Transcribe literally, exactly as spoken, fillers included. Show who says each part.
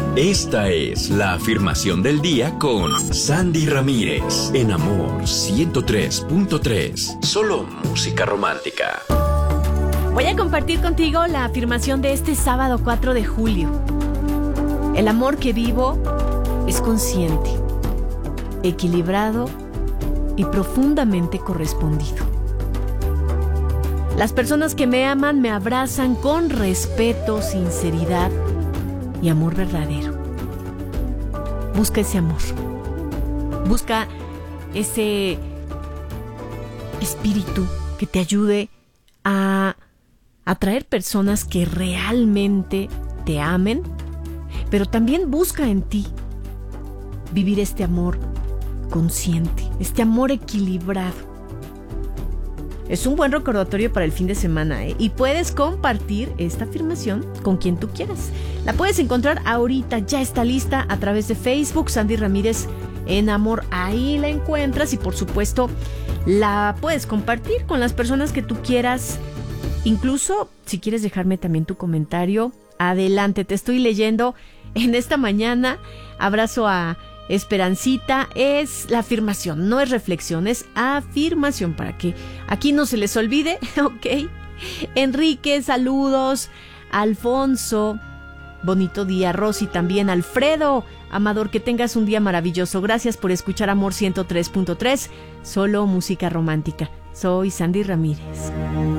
Speaker 1: Esta es la afirmación del día con Sandy Ramírez, en Amor ciento tres punto tres. Solo música romántica.
Speaker 2: Voy a compartir contigo la afirmación de este sábado cuatro de julio. El amor que vivo es consciente, equilibrado y profundamente correspondido. Las personas que me aman me abrazan con respeto, sinceridad y amor verdadero. Busca ese amor. Busca ese espíritu que te ayude a atraer personas que realmente te amen, pero también busca en ti vivir este amor consciente, este amor equilibrado. Es un buen recordatorio para el fin de semana, ¿eh? Y puedes compartir esta afirmación con quien tú quieras. La puedes encontrar ahorita, ya está lista a través de Facebook, Sandy Ramírez en Amor. Ahí la encuentras y por supuesto la puedes compartir con las personas que tú quieras. Incluso si quieres dejarme también tu comentario, adelante, te estoy leyendo en esta mañana. Abrazo a Esperancita. Es la afirmación, no es reflexión, es afirmación para que aquí no se les olvide, ¿ok? Enrique, saludos. Alfonso, bonito día. Rosy también. Alfredo, Amador, que tengas un día maravilloso. Gracias por escuchar Amor ciento tres punto tres, solo música romántica. Soy Sandy Ramírez.